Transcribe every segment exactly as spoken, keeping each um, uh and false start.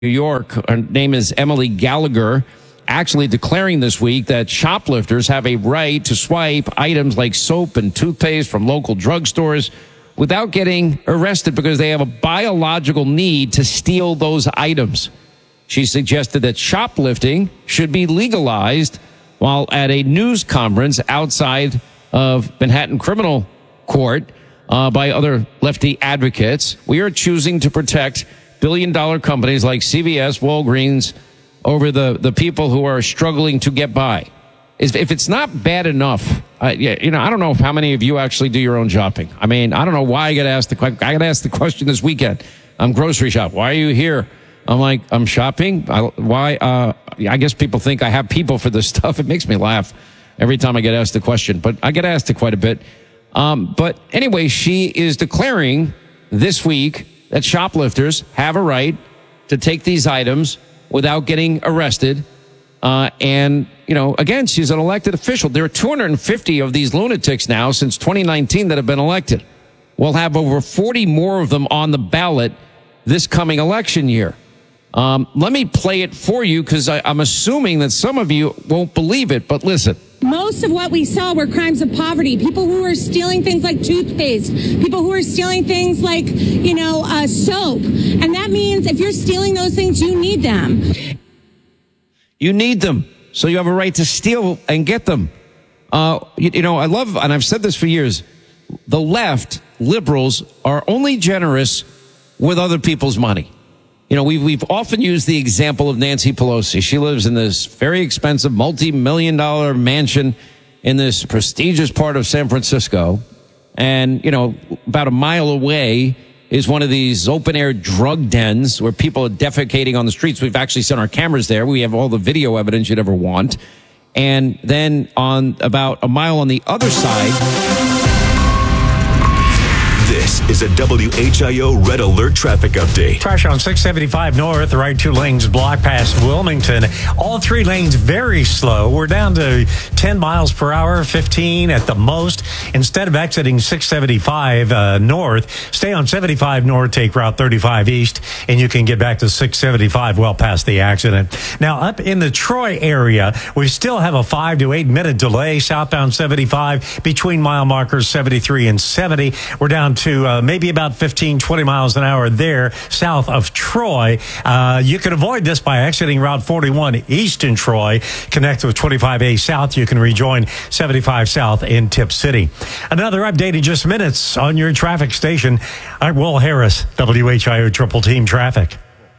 New York. Her name is Emily Gallagher, actually declaring this week that shoplifters have a right to swipe items like soap and toothpaste from local drugstores without getting arrested because they have a biological need to steal those items. She suggested that shoplifting should be legalized while at a news conference outside of Manhattan Criminal Court uh, by other lefty advocates. We are choosing to protect billion-dollar companies like C V S, Walgreens, over the, the people who are struggling to get by. If it's not bad enough, uh, yeah, you know, I don't know if how many of you actually do your own shopping. I mean, I don't know why I got asked the question. I got asked the question this weekend. I'm grocery shop. Why are you here? I'm like, I'm shopping. I, why? Uh, I guess people think I have people for this stuff. It makes me laugh every time I get asked the question, but I get asked it quite a bit. Um, but anyway, she is declaring this week that shoplifters have a right to take these items without getting arrested. Uh, and, you know, again, she's an elected official. There are two hundred fifty of these lunatics now since twenty nineteen that have been elected. We'll have over forty more of them on the ballot this coming election year. Um, let me play it for you because I'm assuming that some of you won't believe it, but listen. Most of what we saw were crimes of poverty. People who were stealing things like toothpaste. People who were stealing things like, you know, uh, soap. And that means if you're stealing those things, you need them. You need them. So you have a right to steal and get them. Uh, you, you know, I love, and I've said this for years, the left, liberals, are only generous with other people's money. You know, we've, we've often used the example of Nancy Pelosi. She lives in this very expensive multi-million dollar mansion in this prestigious part of San Francisco. And, you know, about a mile away is one of these open air drug dens where people are defecating on the streets. We've actually sent our cameras there. We have all the video evidence you'd ever want. And then on about a mile on the other side, this is a W H I O Red Alert traffic update. Crash on six seventy-five north, the right two lanes blocked past Wilmington. All three lanes very slow. We're down to ten miles per hour, fifteen at the most. Instead of exiting six seventy-five uh, north, stay on seventy-five north, take Route thirty-five east, and you can get back to six seventy-five well past the accident. Now, up in the Troy area, we still have a five to eight minute delay southbound seventy-five between mile markers seventy-three and seventy. We're down to to uh, maybe about fifteen, twenty miles an hour there south of Troy. Uh, you can avoid this by exiting Route forty-one east in Troy. Connect with twenty-five A south. You can rejoin seventy-five south in Tip City. Another update in just minutes on your traffic station. I'm Will Harris, W H I O Triple Team Traffic.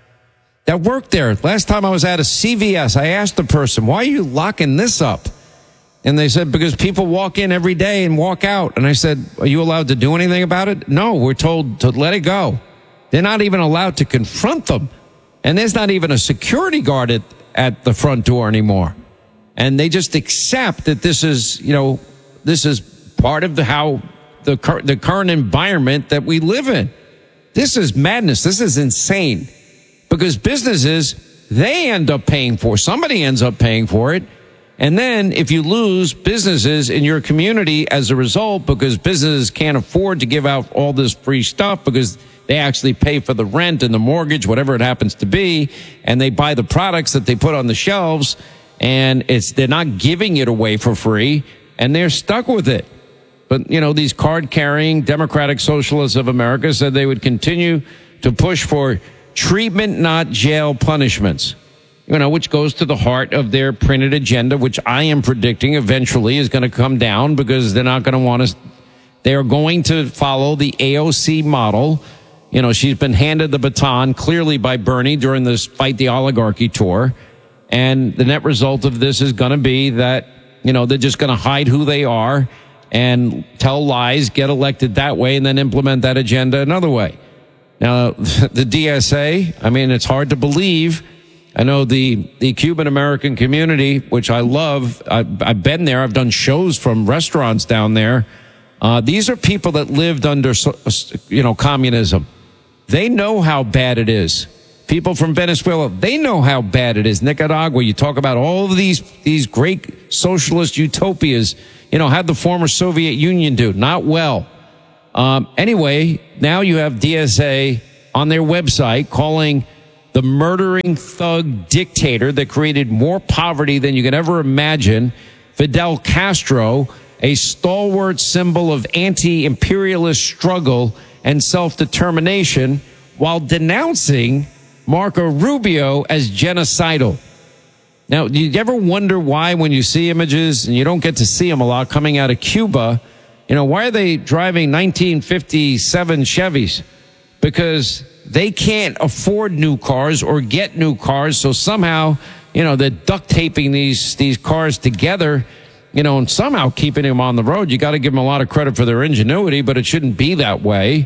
That worked there. Last time I was at a C V S, I asked the person, why are you locking this up? And they said, because people walk in every day and walk out. And I said, are you allowed to do anything about it? No, we're told to let it go. They're not even allowed to confront them. And there's not even a security guard at, at the front door anymore. And they just accept that this is, you know, this is part of the, how the, the current environment that we live in. This is madness. This is insane. Because businesses, they end up paying for, somebody ends up paying for it. And then if you lose businesses in your community as a result, because businesses can't afford to give out all this free stuff because they actually pay for the rent and the mortgage, whatever it happens to be, and they buy the products that they put on the shelves, and it's they're not giving it away for free, and they're stuck with it. But, you know, these card-carrying Democratic Socialists of America said they would continue to push for treatment, not jail punishments. You know, which goes to the heart of their printed agenda, which I am predicting eventually is going to come down because they're not going to want to, they're going to follow the A O C model. You know, she's been handed the baton clearly by Bernie during this Fight the Oligarchy tour. And the net result of this is going to be that, you know, they're just going to hide who they are and tell lies, get elected that way, and then implement that agenda another way. Now, the D S A, I mean, it's hard to believe. I know the, the Cuban American community, which I love. I, I've been there. I've done shows from restaurants down there. Uh, these are people that lived under, you know, communism. They know how bad it is. People from Venezuela, they know how bad it is. Nicaragua, you talk about all of these, these great socialist utopias. You know, how'd the former Soviet Union do? Not well. Um, anyway, now you have D S A on their website calling the murdering thug dictator that created more poverty than you could ever imagine, Fidel Castro, a stalwart symbol of anti-imperialist struggle and self-determination, while denouncing Marco Rubio as genocidal. Now, do you ever wonder why when you see images, and you don't get to see them a lot coming out of Cuba, you know, why are they driving nineteen fifty-seven Chevys? Because they can't afford new cars or get new cars, so somehow, you know, they're duct taping these, these cars together, you know, and somehow keeping them on the road. You got to give them a lot of credit for their ingenuity, but it shouldn't be that way.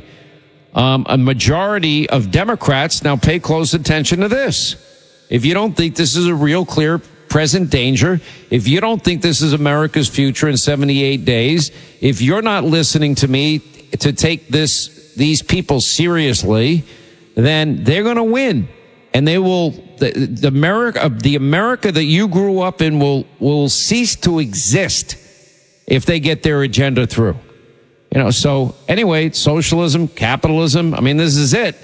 Um, a majority of Democrats, now pay close attention to this. If you don't think this is a real clear present danger, if you don't think this is America's future in seventy-eight days, if you're not listening to me to take this, these people seriously, then they're going to win. And they will, the, the America, the America that you grew up in will, will cease to exist if they get their agenda through. You know, so anyway, socialism, capitalism, I mean, this is it.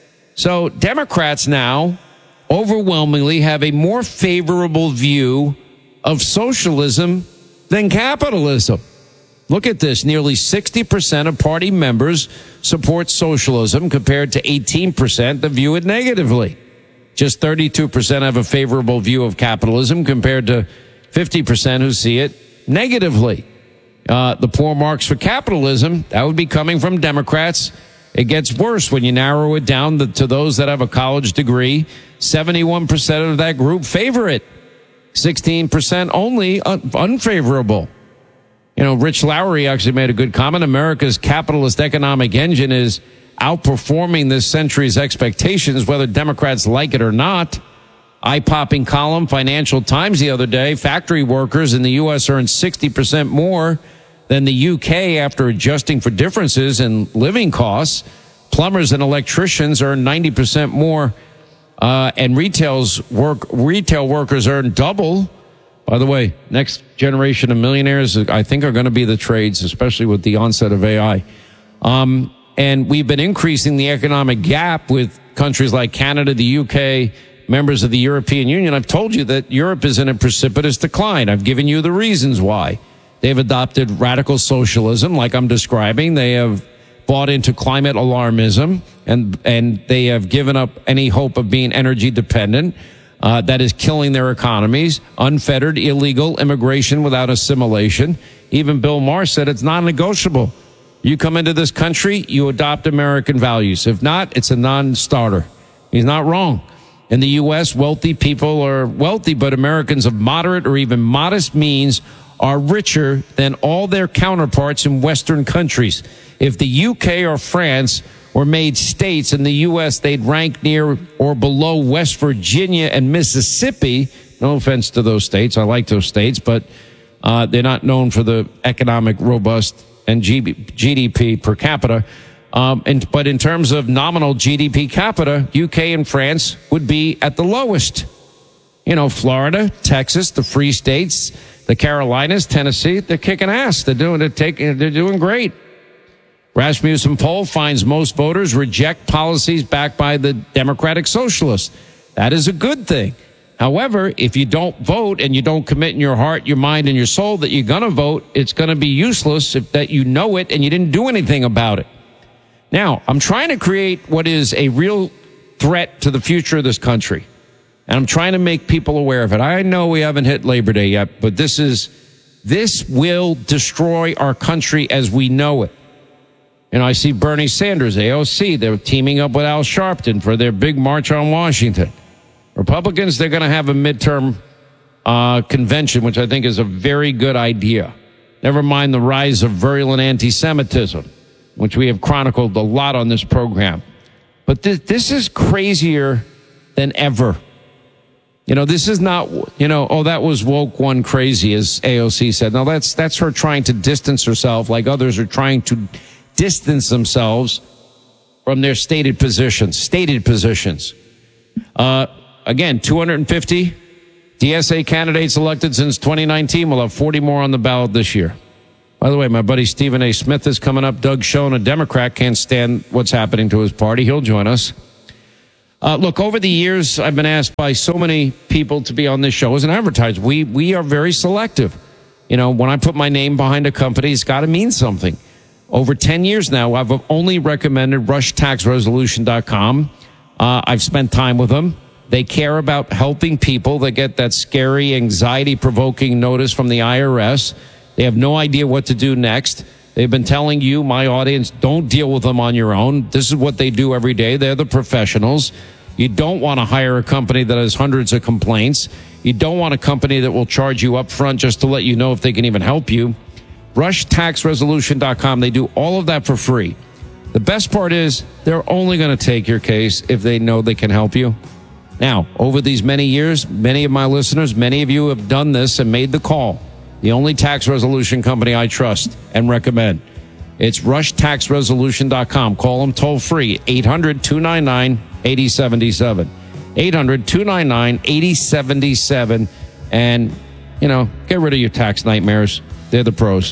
So Democrats now overwhelmingly have a more favorable view of socialism than capitalism. Look at this. Nearly sixty percent of party members support socialism compared to eighteen percent that view it negatively. Just thirty-two percent have a favorable view of capitalism compared to fifty percent who see it negatively. Uh, the poor marks for capitalism, that would be coming from Democrats. It gets worse when you narrow it down to, to those that have a college degree. seventy-one percent of that group favor it. sixteen percent only un- unfavorable. You know, Rich Lowry actually made a good comment. America's capitalist economic engine is outperforming this century's expectations, whether Democrats like it or not. Eye-popping column, Financial Times the other day, factory workers in the U S earn sixty percent more than the U K after adjusting for differences in living costs. Plumbers and electricians earn ninety percent more, uh, and retail's work, retail workers earn double. By the way, next generation of millionaires, I think, are going to be the trades, especially with the onset of A I. Um, and we've been increasing the economic gap with countries like Canada, the U K, members of the European Union. I've told you that Europe is in a precipitous decline. I've given you the reasons why. They've adopted radical socialism, like I'm describing. They have bought into climate alarmism, and and they have given up any hope of being energy dependent. Uh, that is killing their economies. Unfettered, illegal immigration without assimilation. Even Bill Maher said it's non-negotiable. You come into this country, you adopt American values. If not, it's a non-starter. He's not wrong. In the U S, wealthy people are wealthy, but Americans of moderate or even modest means are richer than all their counterparts in Western countries. If the U K or France were made states in the U S, they'd rank near or below West Virginia and Mississippi. No offense to those states. I like those states, but uh, they're not known for the economic robust and G D P per capita. Um, and, but in terms of nominal G D P capita, U K and France would be at the lowest. You know, Florida, Texas, the free states, the Carolinas, Tennessee, they're kicking ass. They're doing, they're taking, they're doing great. Rasmussen poll finds most voters reject policies backed by the Democratic Socialists. That is a good thing. However, if you don't vote and you don't commit in your heart, your mind, and your soul that you're going to vote, it's going to be useless if that you know it and you didn't do anything about it. Now, I'm trying to create what is a real threat to the future of this country. And I'm trying to make people aware of it. I know we haven't hit Labor Day yet, but this is, this will destroy our country as we know it. And I see Bernie Sanders, A O C, they're teaming up with Al Sharpton for their big march on Washington. Republicans, they're going to have a midterm uh, convention, which I think is a very good idea. Never mind the rise of virulent anti-Semitism, which we have chronicled a lot on this program. But this, this is crazier than ever. You know, this is not, you know, oh, that was woke one crazy, as A O C said. No, that's that's her trying to distance herself like others are trying to distance themselves from their stated positions, stated positions. Uh, again, two hundred fifty D S A candidates elected since twenty nineteen. We'll have forty more on the ballot this year. By the way, my buddy Stephen A. Smith is coming up. Doug Schoen, a Democrat, can't stand what's happening to his party. He'll join us. Uh, look, over the years, I've been asked by so many people to be on this show as an advertiser. We we are very selective. You know, when I put my name behind a company, it's got to mean something. Over ten years now, I've only recommended rush tax resolution dot com. Uh, I've spent time with them. They care about helping people that get that scary, anxiety-provoking notice from the I R S. They have no idea what to do next. They've been telling you, my audience, don't deal with them on your own. This is what they do every day. They're the professionals. You don't want to hire a company that has hundreds of complaints. You don't want a company that will charge you up front just to let you know if they can even help you. rush tax resolution dot com. They do all of that for free. The best part is they're only going to take your case if they know they can help you. Now, over these many years, many of my listeners, many of you have done this and made the call. The only tax resolution company I trust and recommend. It's rush tax resolution dot com. Call them toll free, eight hundred, two nine nine, eight oh seven seven. eight hundred, two nine nine, eight oh seven seven. And, you know, get rid of your tax nightmares. They're the pros.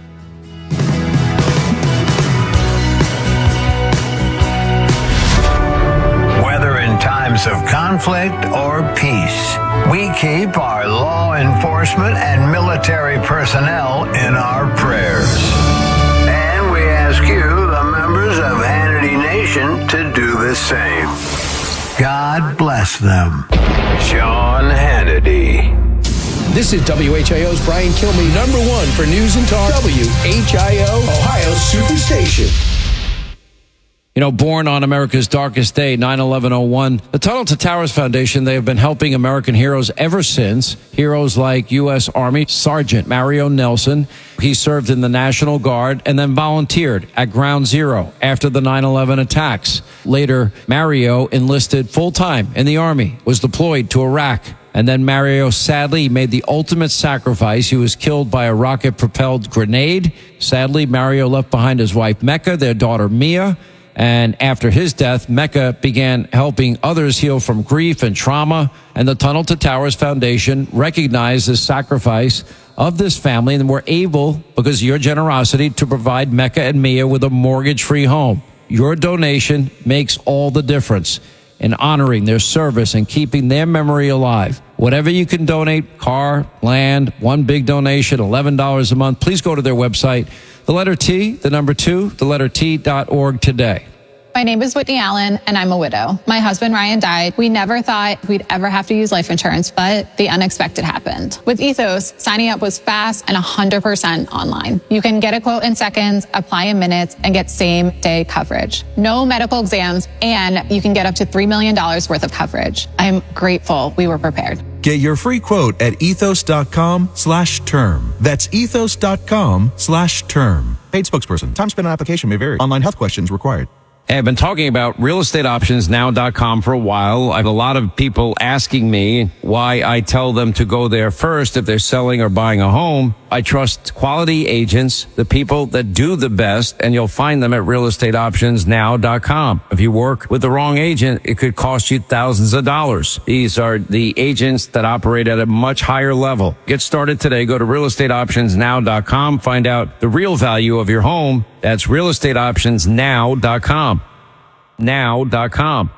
Whether in times of conflict or peace, we keep our law enforcement and military personnel in our prayers. And we ask you, the members of Hannity Nation, to do the same. God bless them. Sean Hannity. This is W H I O's Brian Kilmeade, number one for news and talk. W H I O, Ohio's Superstation. You know, born on America's darkest day, nine eleven oh one, the Tunnel to Towers Foundation, they have been helping American heroes ever since. Heroes like U S Army Sergeant Mario Nelson. He served in the National Guard and then volunteered at Ground Zero after the nine eleven attacks. Later, Mario enlisted full-time in the Army, was deployed to Iraq. And then Mario sadly made the ultimate sacrifice. He was killed by a rocket-propelled grenade. Sadly, Mario left behind his wife, Mecca, their daughter, Mia. And after his death, Mecca began helping others heal from grief and trauma. And the Tunnel to Towers Foundation recognized the sacrifice of this family and were able, because of your generosity, to provide Mecca and Mia with a mortgage-free home. Your donation makes all the difference in honoring their service and keeping their memory alive. Whatever you can donate, car, land, one big donation, eleven dollars a month, please go to their website, the letter T, the number two, the letter T dot org today. My name is Whitney Allen, and I'm a widow. My husband, Ryan, died. We never thought we'd ever have to use life insurance, but the unexpected happened. With Ethos, signing up was fast and one hundred percent online. You can get a quote in seconds, apply in minutes, and get same-day coverage. No medical exams, and you can get up to three million dollars worth of coverage. I'm grateful we were prepared. Get your free quote at ethos.com slash term. That's ethos.com slash term. Paid spokesperson. Time spent on application may vary. Online health questions required. Hey, I've been talking about real estate options now dot com for a while. I have a lot of people asking me why I tell them to go there first if they're selling or buying a home. I trust quality agents, the people that do the best, and you'll find them at real estate options now dot com. If you work with the wrong agent, it could cost you thousands of dollars. These are the agents that operate at a much higher level. Get started today. Go to real estate options now dot com. Find out the real value of your home. That's real estate options now dot com. now dot com.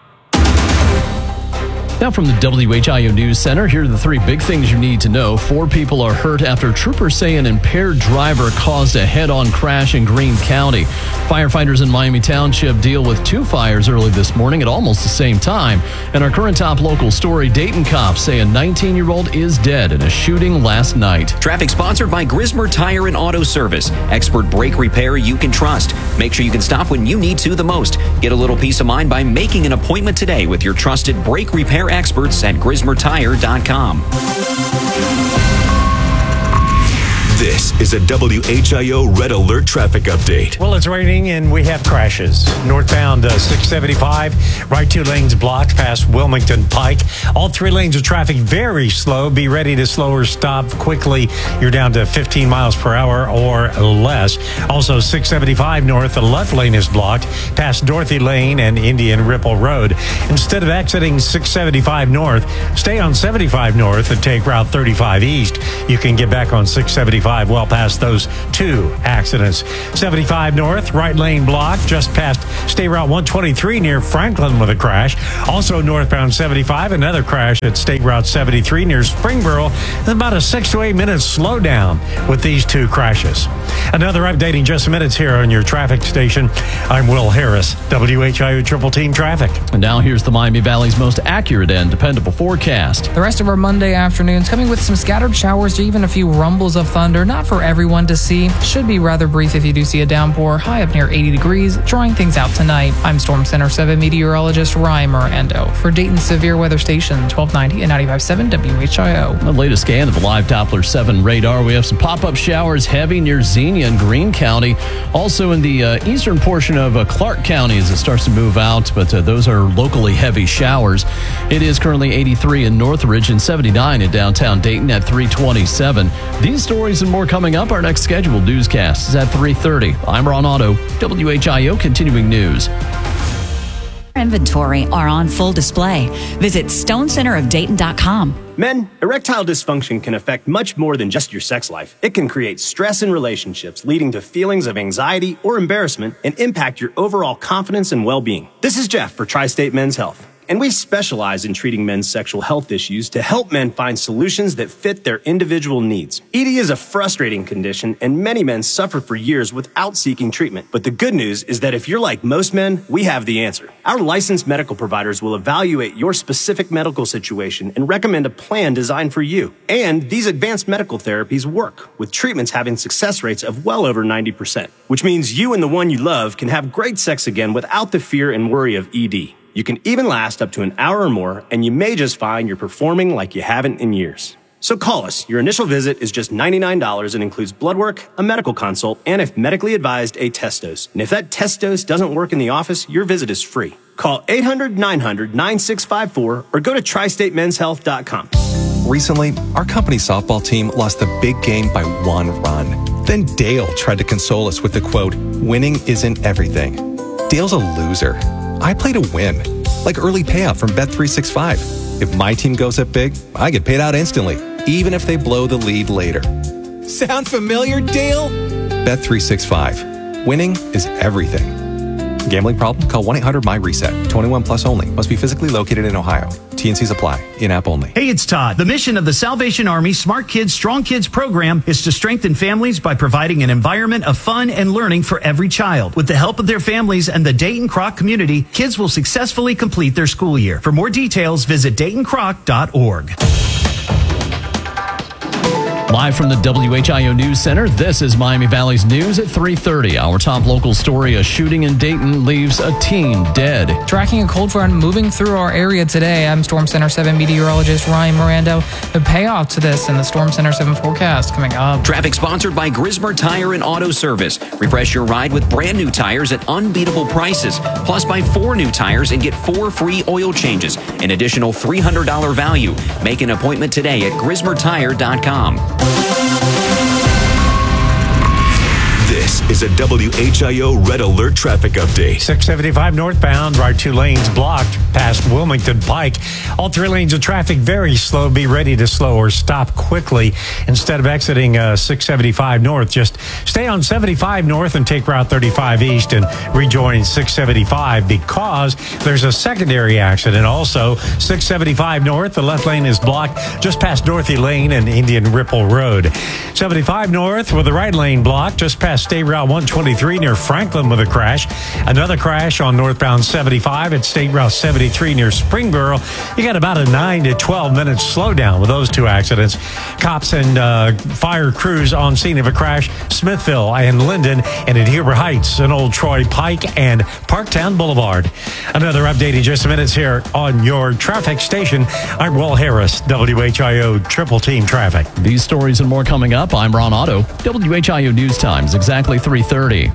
Now from the W H I O News Center, here are the three big things you need to know. Four people are hurt after troopers say an impaired driver caused a head-on crash in Greene County. Firefighters in Miami Township deal with two fires early this morning at almost the same time. And our current top local story, Dayton cops say a nineteen-year-old is dead in a shooting last night. Traffic sponsored by Grismer Tire and Auto Service. Expert brake repair you can trust. Make sure you can stop when you need to the most. Get a little peace of mind by making an appointment today with your trusted brake repair experts at grismer tire dot com. This is a W H I O Red Alert traffic update. Well, it's raining and we have crashes. Northbound uh, six seventy-five, right two lanes blocked past Wilmington Pike. All three lanes of traffic very slow. Be ready to slow or stop quickly. You're down to fifteen miles per hour or less. Also, six seventy-five north, the left lane is blocked past Dorothy Lane and Indian Ripple Road. Instead of exiting six seventy-five north, stay on seventy-five north and take Route thirty-five east. You can get back on six seventy-five seventy-five well past those two accidents. seventy-five north, right lane block just past State Route one twenty-three near Franklin with a crash. Also northbound seventy-five, another crash at State Route seventy-three near Springboro. There's about a six to eight minute slowdown with these two crashes. Another update in just minutes here on your traffic station. I'm Will Harris, W H I O Triple Team Traffic. And now here's the Miami Valley's most accurate and dependable forecast. The rest of our Monday afternoon's coming with some scattered showers or even a few rumbles of thunder. Not for everyone to see. Should be rather brief if you do see a downpour. High up near eighty degrees. Drying things out tonight. I'm Storm Center seven meteorologist Ryan Mirando for Dayton's Severe Weather Station, twelve ninety and ninety-five point seven W H I O. The latest scan of the live Doppler seven radar. We have some pop-up showers heavy near Xenia in Greene County. Also in the uh, eastern portion of uh, Clark County as it starts to move out, but uh, those are locally heavy showers. It is currently eighty-three in Northridge and seventy-nine in downtown Dayton at three twenty-seven. These stories and more coming up. Our next scheduled newscast is at three thirty. I'm Ron Otto, W H I O Continuing News. Inventory are on full display. Visit stone center of dayton dot com. Men, erectile dysfunction can affect much more than just your sex life. It can create stress in relationships, leading to feelings of anxiety or embarrassment, and impact your overall confidence and well-being. This is Jeff for Tri-State Men's Health, and we specialize in treating men's sexual health issues to help men find solutions that fit their individual needs. E D is a frustrating condition, and many men suffer for years without seeking treatment. But the good news is that if you're like most men, we have the answer. Our licensed medical providers will evaluate your specific medical situation and recommend a plan designed for you. And these advanced medical therapies work, with treatments having success rates of well over ninety percent, which means you and the one you love can have great sex again without the fear and worry of E D. You can even last up to an hour or more, and you may just find you're performing like you haven't in years. So call us. Your initial visit is just ninety-nine dollars and includes blood work, a medical consult, and if medically advised, a test dose. And if that test dose doesn't work in the office, your visit is free. Call eight hundred, nine hundred, nine six five four or go to tri state men's health dot com. Recently, our company softball team lost the big game by one run. Then Dale tried to console us with the quote, "Winning isn't everything." Dale's a loser. I play to win, like early payout from Bet three sixty-five. If my team goes up big, I get paid out instantly, even if they blow the lead later. Sound familiar, Dale? Bet three sixty-five. Winning is everything. Gambling problem? Call one eight hundred my reset. twenty-one plus only. Must be physically located in Ohio. T N Cs apply. In-app only. Hey, it's Todd. The mission of the Salvation Army Smart Kids, Strong Kids program is to strengthen families by providing an environment of fun and learning for every child. With the help of their families and the Dayton Croc community, kids will successfully complete their school year. For more details, visit dayton croc dot org. Live from the W H I O News Center, this is Miami Valley's News at three thirty. Our top local story, a shooting in Dayton leaves a teen dead. Tracking a cold front moving through our area today, I'm Storm Center seven meteorologist Ryan Mirando. The payoff to this in the Storm Center seven forecast coming up. Traffic sponsored by Grismer Tire and Auto Service. Refresh your ride with brand new tires at unbeatable prices. Plus, buy four new tires and get four free oil changes. An additional three hundred dollars value. Make an appointment today at grismer tire dot com. This is a W H I O Red Alert traffic update. six seventy-five northbound, right two lanes blocked past Wilmington Pike. All three lanes of traffic very slow. Be ready to slow or stop quickly. Instead of exiting uh, six seventy-five north, just stay on seventy-five north and take Route thirty-five east and rejoin six seventy-five because there's a secondary accident. Also, six seventy-five north, the left lane is blocked just past Dorothy Lane and Indian Ripple Road. seventy-five north with the right lane blocked just past State Route one twenty-three near Franklin with a crash. Another crash on northbound seventy-five at State Route seventy-three near Springboro. You got about a nine to twelve minute slowdown with those two accidents. Cops and uh, fire crews on scene of a crash, Smithville and Linden, and at Huber Heights and Old Troy Pike and Parktown Boulevard. Another update in just a minute here on your traffic station. I'm Will Harris, W H I O Triple Team Traffic. These stories and more coming up. I'm Ron Otto, W H I O News Times, exactly three thirty.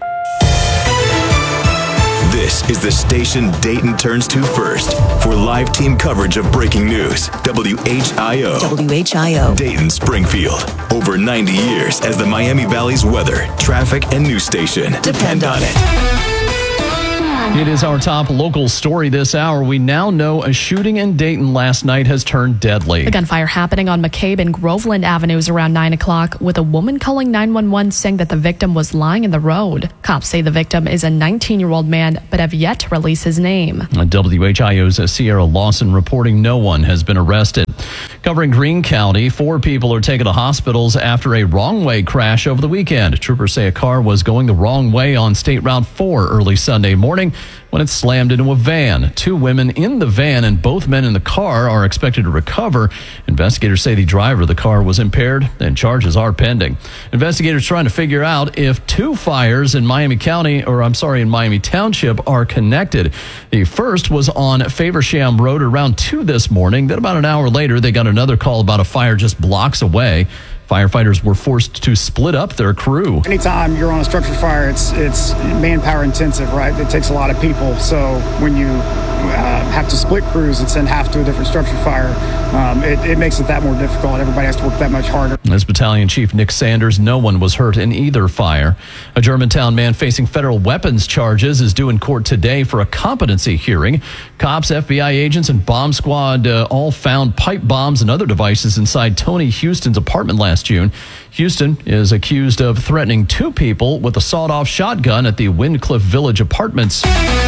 This is the station Dayton turns to first for live team coverage of breaking news. W H I O. W H I O. Dayton Springfield. Over ninety years as the Miami Valley's weather, traffic, and news station. Depend on it. It is our top local story this hour. We now know a shooting in Dayton last night has turned deadly. The gunfire happening on McCabe and Groveland Avenues around nine o'clock, with a woman calling nine one one saying that the victim was lying in the road. Cops say the victim is a nineteen-year-old man, but have yet to release his name. W H I O's Sierra Lawson reporting no one has been arrested. Covering Greene County, four people are taken to hospitals after a wrong-way crash over the weekend. Troopers say a car was going the wrong way on State Route four early Sunday morning when it slammed into a van. Two women in the van and both men in the car are expected to recover. Investigators say the driver of the car was impaired and charges are pending. Investigators trying to figure out if two fires in Miami County, or I'm sorry, in Miami Township are connected. The first was on Faversham Road around two this morning. Then about an hour later, they got another call about a fire just blocks away. Firefighters were forced to split up their crew. Anytime you're on a structure fire, it's it's manpower intensive, right? It takes a lot of people. So when you uh, have to split crews and send half to a different structure fire, um, it, it makes it that more difficult. Everybody has to work that much harder. As Battalion Chief Nick Sanders, no one was hurt in either fire. A Germantown man facing federal weapons charges is due in court today for a competency hearing. Cops, F B I agents, and bomb squad uh, all found pipe bombs and other devices inside Tony Houston's apartment last June. Houston is accused of threatening two people with a sawed-off shotgun at the Windcliff Village Apartments.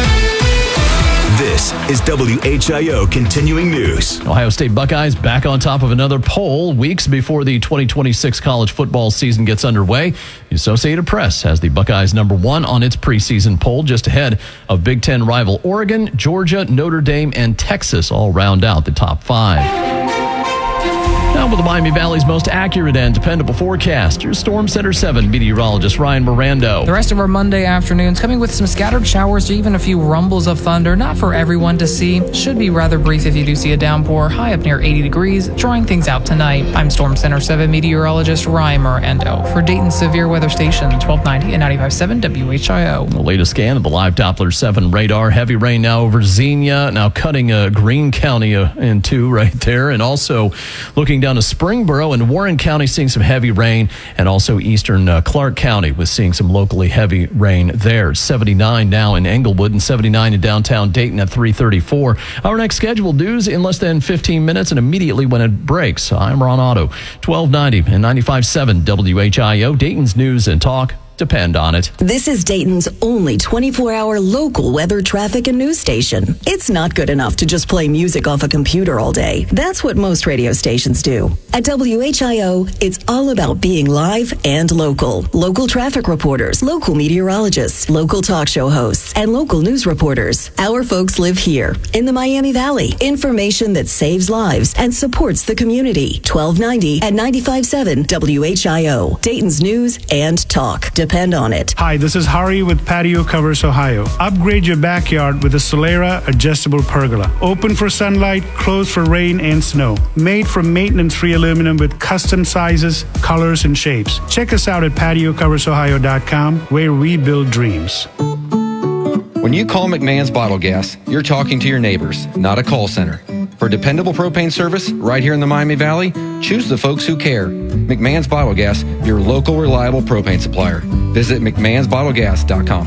This is W H I O Continuing News. Ohio State Buckeyes back on top of another poll weeks before the twenty twenty-six college football season gets underway. The Associated Press has the Buckeyes number one on its preseason poll, just ahead of Big Ten rival Oregon, Georgia, Notre Dame, and Texas all round out the top five. Now with the Miami Valley's most accurate and dependable forecast, your Storm Center seven meteorologist Ryan Mirando. The rest of our Monday afternoon's coming with some scattered showers or even a few rumbles of thunder, not for everyone to see. Should be rather brief if you do see a downpour, high up near eighty degrees, drying things out tonight. I'm Storm Center seven meteorologist Ryan Mirando for Dayton's Severe Weather Station, twelve ninety and ninety-five point seven W H I O. The latest scan of the live Doppler seven radar. Heavy rain now over Xenia, now cutting uh, Greene County uh, in two right there, and also looking down to Springboro and Warren County seeing some heavy rain, and also eastern uh, Clark County was seeing some locally heavy rain there. seventy-nine now in Englewood and seventy-nine in downtown Dayton at three thirty-four. Our next scheduled news in less than fifteen minutes and immediately when it breaks. I'm Ron Otto, twelve ninety and ninety-five point seven W H I O, Dayton's News and Talk. Depend on it. This is Dayton's only twenty-four hour local weather, traffic, and news station. It's not good enough to just play music off a computer all day. That's what most radio stations do. At W H I O, it's all about being live and local. Local traffic reporters, local meteorologists, local talk show hosts, and local news reporters. Our folks live here in the Miami Valley. Information that saves lives and supports the community. twelve ninety and ninety-five point seven W H I O, Dayton's News and Talk. Depend on it. Hi, this is Hari with Patio Covers Ohio. Upgrade your backyard with a Solera adjustable pergola. Open for sunlight, closed for rain and snow. Made from maintenance-free aluminum with custom sizes, colors, and shapes. Check us out at patio covers ohio dot com, where we build dreams. When you call McMahon's Bottle Gas, you're talking to your neighbors, not a call center. For dependable propane service right here in the Miami Valley, choose the folks who care. McMahon's Bottle Gas, your local reliable propane supplier. Visit mcmahons bottle gas dot com.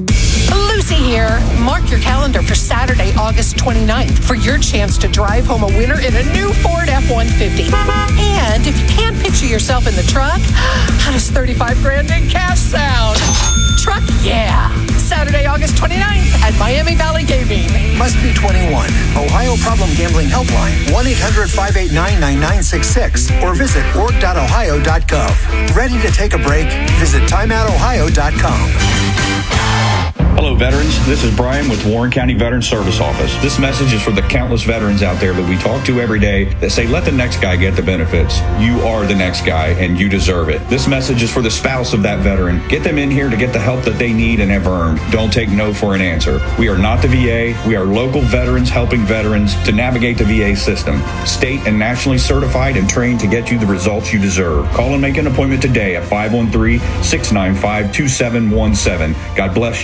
Lucy here. Mark your calendar for Saturday, August twenty-ninth for your chance to drive home a winner in a new Ford F one fifty. And if you can't picture yourself in the truck, how does thirty-five grand in cash sound? Truck, yeah. Saturday, August twenty-ninth at Miami Valley Gaming. Must be twenty-one. Ohio Problem Gambling Helpline, one eight hundred five eight nine nine nine six six, or visit org dot ohio dot gov. Ready to take a break? Visit time out ohio dot com. Hello, veterans. This is Brian with Warren County Veteran Service Office. This message is for the countless veterans out there that we talk to every day that say, let the next guy get the benefits. You are the next guy, and you deserve it. This message is for the spouse of that veteran. Get them in here to get the help that they need and have earned. Don't take no for an answer. We are not the V A. We are local veterans helping veterans to navigate the V A system. State and nationally certified and trained to get you the results you deserve. Call and make an appointment today at five one three, six nine five, two seven one seven. God bless you and God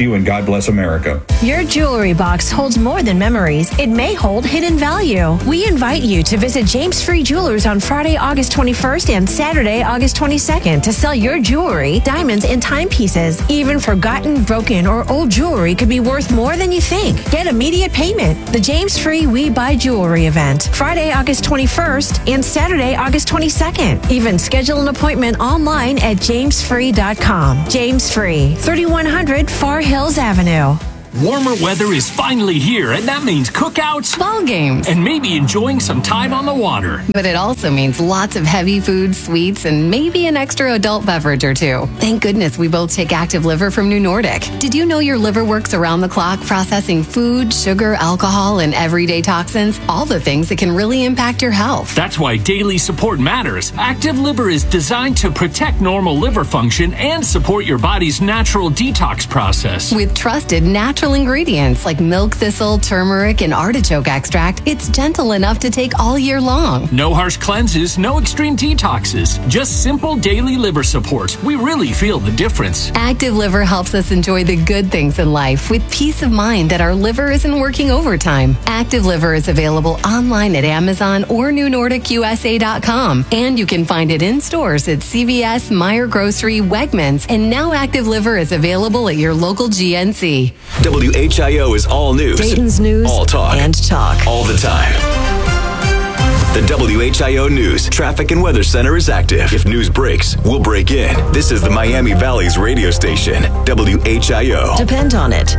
God bless America. Your jewelry box holds more than memories. It may hold hidden value. We invite you to visit James Free Jewelers on Friday, August twenty-first and Saturday, August twenty-second to sell your jewelry, diamonds, and timepieces. Even forgotten, broken, or old jewelry could be worth more than you think. Get immediate payment. The James Free We Buy Jewelry event, Friday, August twenty-first and Saturday, August twenty-second. Even schedule an appointment online at james free dot com. James Free, thirty-one hundred Far Hills Avenue. Warmer weather is finally here, and that means cookouts, ball games, and maybe enjoying some time on the water. But it also means lots of heavy food, sweets, and maybe an extra adult beverage or two. Thank goodness we both take Active Liver from New Nordic. Did you know your liver works around the clock processing food, sugar, alcohol, and everyday toxins? All the things that can really impact your health. That's why daily support matters. Active Liver is designed to protect normal liver function and support your body's natural detox process. With trusted natural ingredients like milk thistle, turmeric, and artichoke extract, it's gentle enough to take all year long. No harsh cleanses, no extreme detoxes, just simple daily liver support. We really feel the difference. Active Liver helps us enjoy the good things in life with peace of mind that our liver isn't working overtime. Active Liver is available online at Amazon or new nordic u s a dot com, and you can find it in stores at C V S, Meijer Grocery, Wegmans, and now Active Liver is available at your local G N C. W H I O is all news. Dayton's news all talk. and talk. All the time. The W H I O News Traffic and Weather Center is active. If news breaks, we'll break in. This is the Miami Valley's radio station, W H I O. Depend on it.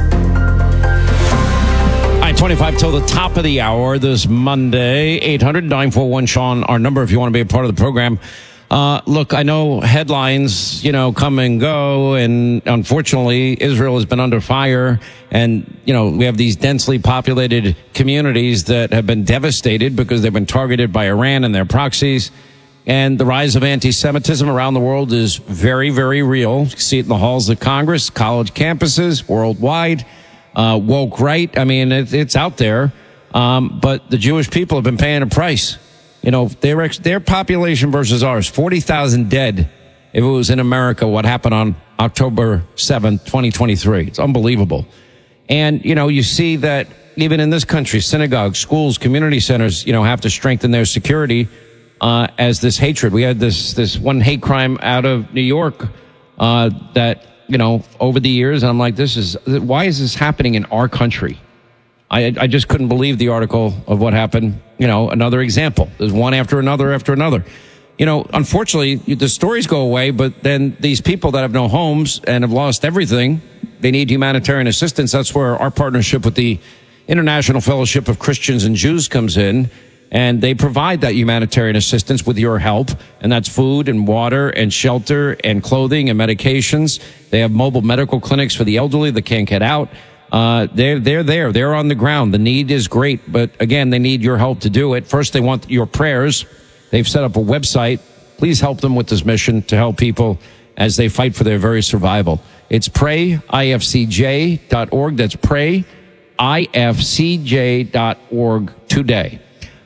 All right, twenty-five till the top of the hour this Monday. eight hundred nine four one Sean, our number if you want to be a part of the program. Uh, look, I know headlines, you know, come and go, and unfortunately, Israel has been under fire, and, you know, we have these densely populated communities that have been devastated because they've been targeted by Iran and their proxies, and the rise of anti-Semitism around the world is very, very real. You see it in the halls of Congress, college campuses, worldwide, uh, woke right. I mean, it, it's out there, um, but the Jewish people have been paying a price. You know, their their population versus ours, forty thousand dead. If it was in America, what happened on October seventh, twenty twenty-three. It's unbelievable. And, you know, you see that even in this country, synagogues, schools, community centers, you know, have to strengthen their security uh, as this hatred. We had this, this one hate crime out of New York uh, that, you know, over the years, and I'm like, this is, why is this happening in our country? I, I just couldn't believe the article of what happened. You know, another example. There's one after another after another. You know, unfortunately, the stories go away, but then these people that have no homes and have lost everything, they need humanitarian assistance. That's where our partnership with the International Fellowship of Christians and Jews comes in, and they provide that humanitarian assistance with your help, and that's food and water and shelter and clothing and medications. They have mobile medical clinics for the elderly that can't get out. Uh, they're, they're there. They're on the ground. The need is great. But again, they need your help to do it. First, they want your prayers. They've set up a website. Please help them with this mission to help people as they fight for their very survival. It's pray I F C J dot org. That's pray I F C J dot org today.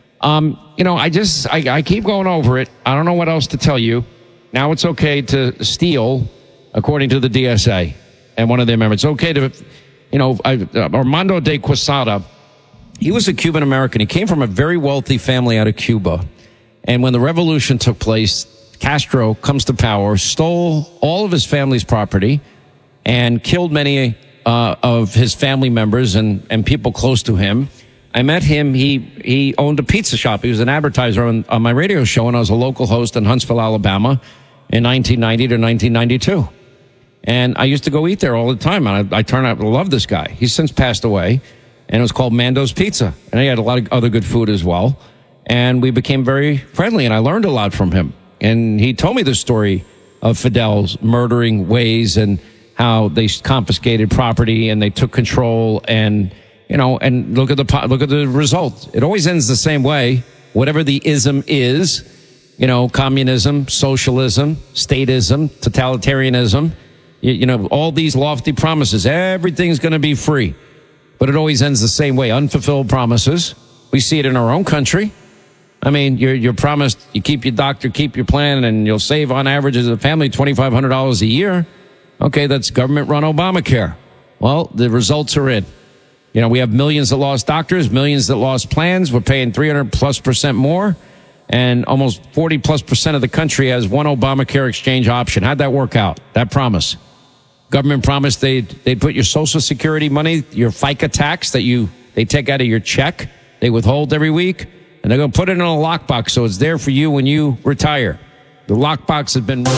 Um, you know, I just, I, I keep going over it. I don't know what else to tell you. Now it's okay to steal, according to the D S A and one of their members. It's okay to, you know, I, uh, Armando de Quesada, he was a Cuban American. He came from a very wealthy family out of Cuba. And when the revolution took place, Castro comes to power, stole all of his family's property, and killed many uh, of his family members and, and people close to him. I met him. He he owned a pizza shop. He was an advertiser on, on my radio show, and I was a local host in Huntsville, Alabama, in nineteen ninety to nineteen ninety-two. And I used to go eat there all the time. And I, I turned out to love this guy. He's since passed away. And it was called Mando's Pizza. And he had a lot of other good food as well. And we became very friendly. And I learned a lot from him. And he told me the story of Fidel's murdering ways and how they confiscated property and they took control. And, you know, and look at the look at the result. It always ends the same way. Whatever the ism is, you know, communism, socialism, statism, totalitarianism. You, you know, all these lofty promises, everything's going to be free. But it always ends the same way, unfulfilled promises. We see it in our own country. I mean, you're, you're promised you keep your doctor, keep your plan, and you'll save on average as a family twenty-five hundred dollars a year. Okay, that's government-run Obamacare. Well, the results are in. You know, we have millions that lost doctors, millions that lost plans. We're paying three hundred plus percent more. And almost forty plus percent of the country has one Obamacare exchange option. How'd that work out? That promise. Government promised they'd, they'd put your Social Security money, your FICA tax that you they take out of your check, they withhold every week, and they're going to put it in a lockbox so it's there for you when you retire. The lockbox has been...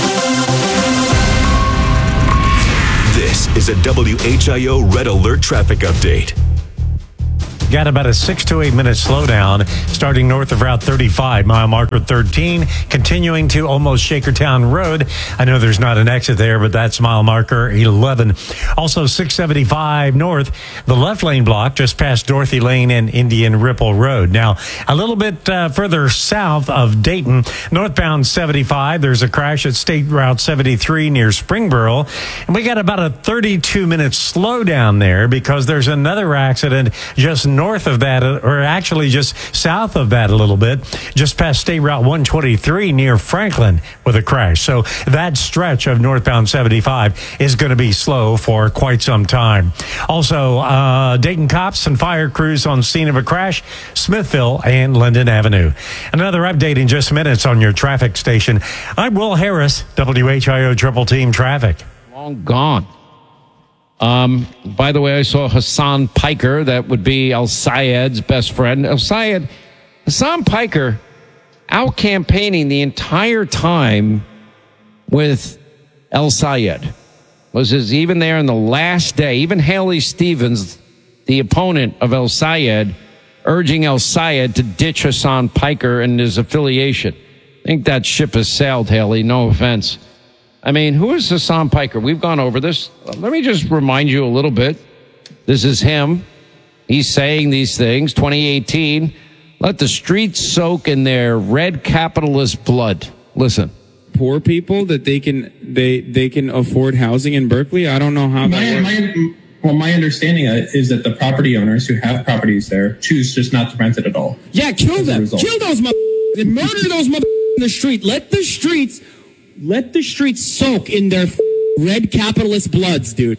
This is a W H I O Red Alert traffic update. Got about a six to eight minute slowdown starting north of Route thirty-five, mile marker thirteen, continuing to almost Shakertown Road. I know there's not an exit there, but that's mile marker eleven. Also six seventy-five north, the left lane block just past Dorothy Lane and Indian Ripple Road. Now, a little bit uh, further south of Dayton, northbound seventy-five, there's a crash at State Route seventy-three near Springboro. And we got about a thirty-two minute slowdown there because there's another accident just north of that, or actually just south of that a little bit, just past State Route one twenty-three near Franklin with a crash. So that stretch of northbound seventy-five is going to be slow for quite some time. Also, uh, Dayton cops and fire crews on scene of a crash, Smithville and Linden Avenue. Another update in just minutes on your traffic station. I'm Will Harris, W H I O Triple Team Traffic. Long gone. Um, by the way, I saw Hassan Piker. That would be El Sayed's best friend. El Sayed, Hassan Piker out campaigning the entire time with El Sayed. Was his, even there in the last day, even Haley Stevens, the opponent of El Sayed, urging El Sayed to ditch Hassan Piker and his affiliation. I think that ship has sailed, Haley. No offense. I mean, who is Hassan Piker? We've gone over this. Let me just remind you a little bit. This is him. He's saying these things. twenty eighteen, let the streets soak in their red capitalist blood. Listen. Poor people that they can they they can afford housing in Berkeley. I don't know how my, that works. My, well, my understanding is that the property owners who have properties there choose just not to rent it at all. Yeah, kill them. Kill those motherfuckers and murder those motherfuckers in the street. Let the streets... Let the streets soak in their red capitalist bloods, dude.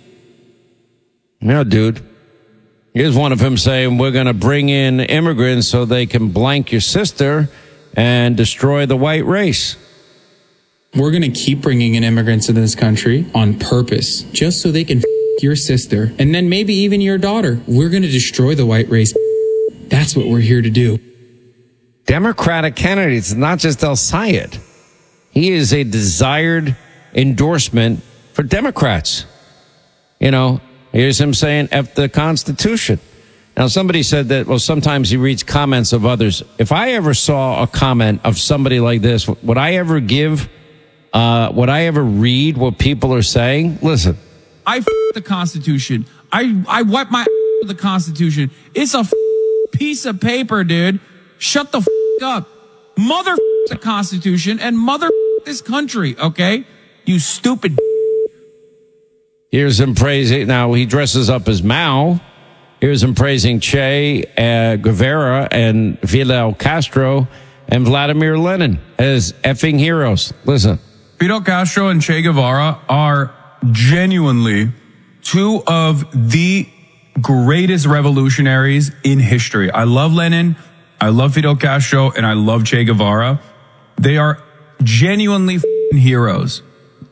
Yeah, dude. Here's one of him saying, we're going to bring in immigrants so they can blank your sister and destroy the white race. We're going to keep bringing in immigrants into this country on purpose, just so they can f*** your sister and then maybe even your daughter. We're going to destroy the white race. That's what we're here to do. Democratic candidates, not just El Sayed. He is a desired endorsement for Democrats. You know, here's him saying, F the Constitution. Now, somebody said that, well, sometimes he reads comments of others. If I ever saw a comment of somebody like this, would I ever give, uh, would I ever read what people are saying? Listen. I f- the Constitution. I, I wipe my with the Constitution. It's a f- piece of paper, dude. Shut the f- up. Mother f- the Constitution and mother f- this country, okay? You stupid. Here's him praising. Now, he dresses up as Mao. Here's him praising Che uh, Guevara and Fidel Castro and Vladimir Lenin as effing heroes. Listen. Fidel Castro and Che Guevara are genuinely two of the greatest revolutionaries in history. I love Lenin, I love Fidel Castro, and I love Che Guevara. They are genuinely f***ing heroes.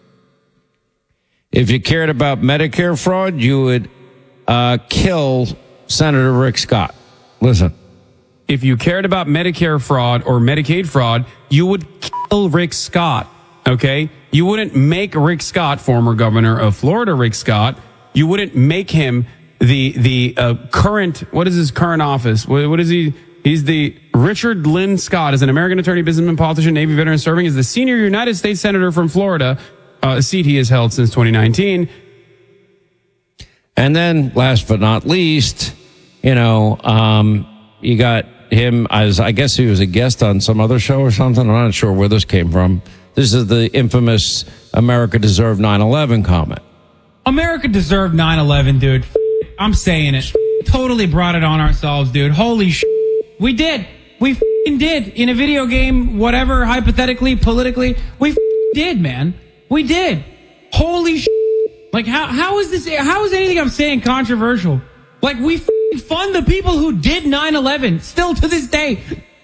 If you cared about Medicare fraud, you would uh, kill Senator Rick Scott. Listen. If you cared about Medicare fraud or Medicaid fraud, you would kill Rick Scott, okay? You wouldn't make Rick Scott, former governor of Florida, Rick Scott, you wouldn't make him the the uh, current, what is his current office? What, what is he? He's the Richard Lynn Scott, is an American attorney, businessman, politician, Navy veteran, serving as the senior United States Senator from Florida, uh, a seat he has held since twenty nineteen. And then, last but not least, you know, um, you got him as, I guess he was a guest on some other show or something. I'm not sure where this came from. This is the infamous America deserved nine eleven comment. America deserved nine eleven, dude. I'm saying it. Totally brought it on ourselves, dude. Holy sh**. We did. We f***ing did. In a video game, whatever, hypothetically, politically, we f***ing did, man. We did. Holy sh**. Like, how how is this? How is anything I'm saying controversial? Like, we f- fund the people who did nine eleven still to this day.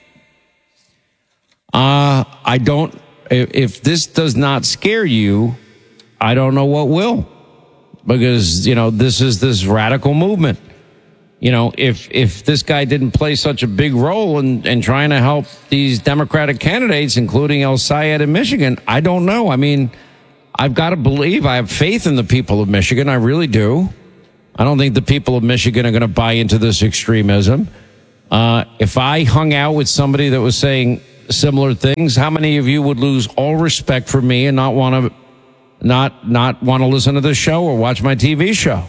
Uh, I don't. If, if this does not scare you, I don't know what will, because you know this is this radical movement. You know, if if this guy didn't play such a big role in, in trying to help these Democratic candidates, including El Sayed in Michigan, I don't know. I mean, I've got to believe, I have faith in the people of Michigan. I really do. I don't think the people of Michigan are going to buy into this extremism. Uh, if I hung out with somebody that was saying similar things, how many of you would lose all respect for me and not want to not not want to listen to this show or watch my T V show?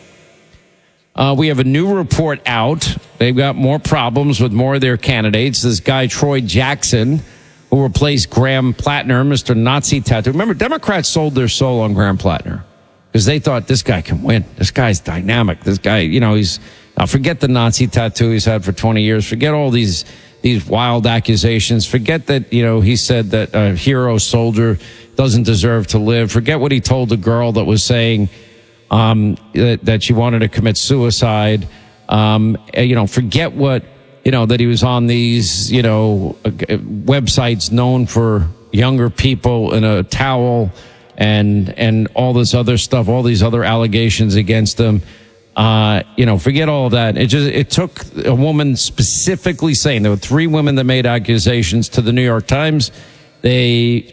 Uh, we have a new report out. They've got more problems with more of their candidates. This guy, Troy Jackson, who replaced Graham Plattner, Mister Nazi Tattoo. Remember, Democrats sold their soul on Graham Plattner because they thought this guy can win. This guy's dynamic. This guy, you know, he's, now forget the Nazi tattoo he's had for twenty years. Forget all these, these wild accusations. Forget that, you know, he said that a hero soldier doesn't deserve to live. Forget what he told the girl that was saying, um, that, that she wanted to commit suicide. Um, you know, forget what, you know, that he was on these, you know, uh, websites known for younger people in a towel and, and all this other stuff, all these other allegations against him. Uh, you know, forget all of that. It just, it took a woman specifically saying, there were three women that made accusations to the New York Times. They,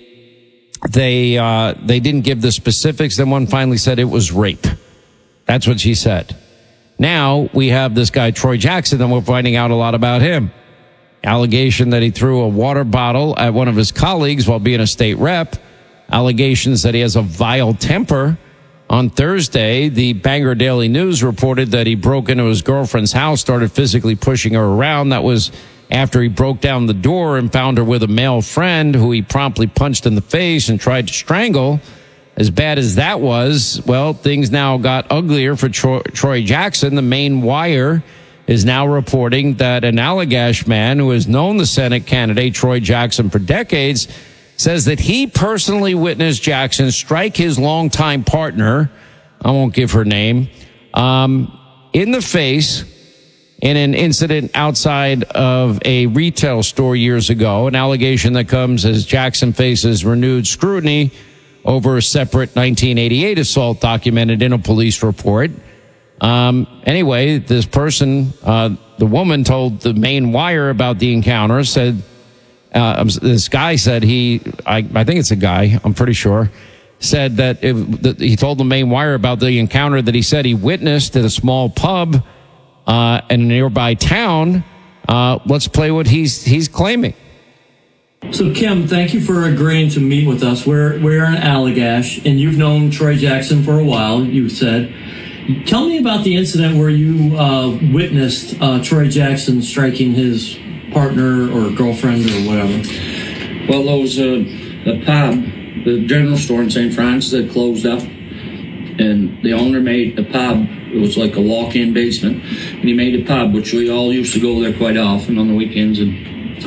they, uh, they didn't give the specifics. Then one finally said it was rape. That's what she said. Now we have this guy, Troy Jackson, and we're finding out a lot about him. Allegation that he threw a water bottle at one of his colleagues while being a state rep. Allegations that he has a vile temper. On Thursday, the Bangor Daily News reported that he broke into his girlfriend's house, started physically pushing her around. That was after he broke down the door and found her with a male friend who he promptly punched in the face and tried to strangle. As bad as that was, well, things now got uglier for Troy, Troy Jackson. The Maine Wire is now reporting that an Allagash man who has known the Senate candidate Troy Jackson for decades says that he personally witnessed Jackson strike his longtime partner, I won't give her name, um, in the face in an incident outside of a retail store years ago, an allegation that comes as Jackson faces renewed scrutiny over a separate nineteen eighty-eight assault documented in a police report. Um, anyway, this person, uh, the woman told the Maine Wire about the encounter, said, uh, this guy said he, I, I think it's a guy, I'm pretty sure, said that, it, that he told the Maine Wire about the encounter that he said he witnessed at a small pub uh, in a nearby town. Uh, let's play what he's he's claiming. So, Kim, thank you for agreeing to meet with us. We're we're in Allagash, and you've known Troy Jackson for a while, you said. Tell me about the incident where you uh, witnessed uh, Troy Jackson striking his partner or girlfriend or whatever. Well, there was a, a pub, the general store in Saint Francis that closed up, and the owner made a pub. It was like a walk-in basement, and he made a pub, which we all used to go there quite often on the weekends, and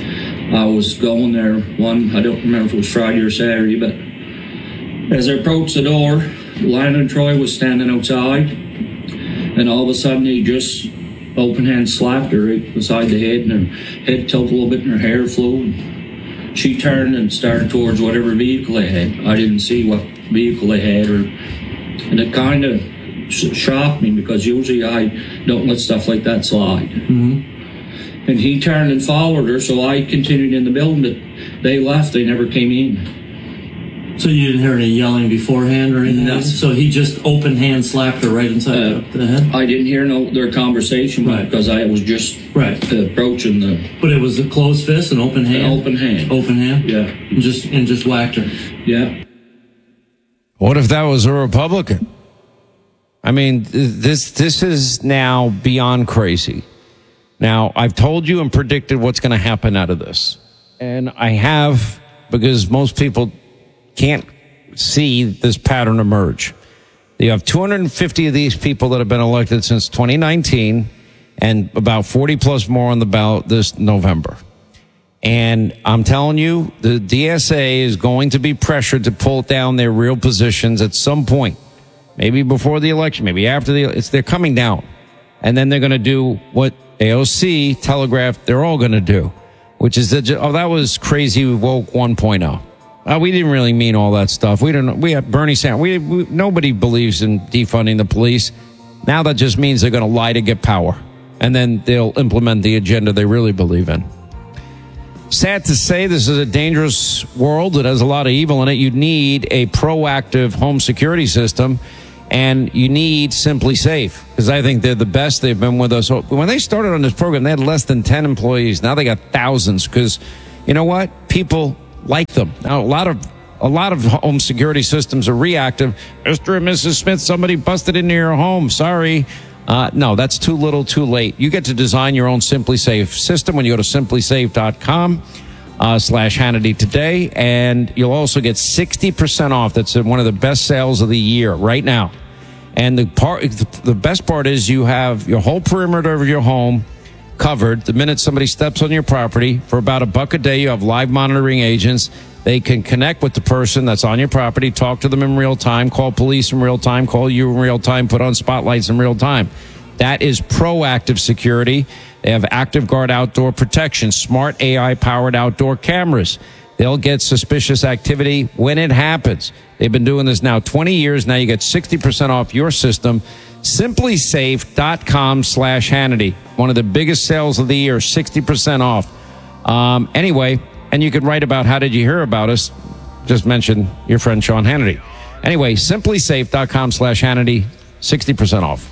I was going there one, I don't remember if it was Friday or Saturday, but as I approached the door, Landon Troy was standing outside, and all of a sudden he just open hand slapped her right beside the head, and her head tilted a little bit and her hair flew. And she turned and started towards whatever vehicle they had. I didn't see what vehicle they had, or, and it kind of shocked me because usually I don't let stuff like that slide. Mm-hmm. And he turned and followed her, so I continued in the building, but they left. They never came in. So you didn't hear any yelling beforehand or anything? No. So he just open hand slapped her right inside uh, the head? I didn't hear no their conversation right. because I was just right. approaching the... But it was a closed fist, an open hand? An open hand. Open hand? Yeah. And just, and just whacked her? Yeah. What if that was a Republican? I mean, this this is now beyond crazy. Now, I've told you and predicted what's going to happen out of this. And I have, because most people can't see this pattern emerge. You have two hundred fifty of these people that have been elected since twenty nineteen, and about forty plus more on the ballot this November. And I'm telling you, the D S A is going to be pressured to pull down their real positions at some point. maybe before the election, maybe after the, it's, they're coming down. And then they're going to do what A O C telegraphed they're all going to do, which is that, oh, that was crazy woke one point oh. Uh, we didn't really mean all that stuff. We don't. We have Bernie Sanders. We, we nobody believes in defunding the police. Now that just means they're going to lie to get power, and then they'll implement the agenda they really believe in. Sad to say, this is a dangerous world that has a lot of evil in it. You need a proactive home security system, and you need Simply Safe, because I think they're the best. They've been with us. When they started on this program, they had less than ten employees. Now they got thousands, because you know what? People like them. Now, a lot of a lot of home security systems are reactive. Mister and Missus Smith, somebody busted into your home. Sorry. Uh, no, that's too little, too late. You get to design your own Simply Safe system when you go to simply safe dot com uh, slash Hannity today, and you'll also get sixty percent off. That's one of the best sales of the year right now. And the part, the best part is you have your whole perimeter of your home covered. The minute somebody steps on your property, for about a buck a day, you have live monitoring agents. They can connect with the person that's on your property, talk to them in real time, call police in real time, call you in real time, put on spotlights in real time. That is proactive security. They have Active Guard outdoor protection, smart A I-powered outdoor cameras. They'll get suspicious activity when it happens. They've been doing this now twenty years. Now you get sixty percent off your system. simply safe dot com slash Hannity. One of the biggest sales of the year, sixty percent off. Um, anyway, and you could write about how did you hear about us. Just mention your friend Sean Hannity. Anyway, simply safe dot com slash Hannity, sixty percent off.